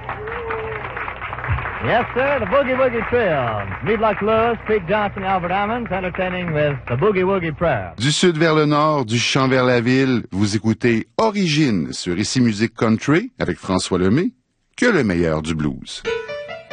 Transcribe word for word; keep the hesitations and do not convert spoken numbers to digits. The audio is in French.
Yes, sir, the Boogie Woogie Trio. Mead Luck Lewis, Pete Johnson, Albert Ammons, entertaining with the Boogie Woogie Prayer. Du sud vers le nord, du champ vers la ville, vous écoutez Origine sur Ici Musique Country avec François Lemay, que le meilleur du blues.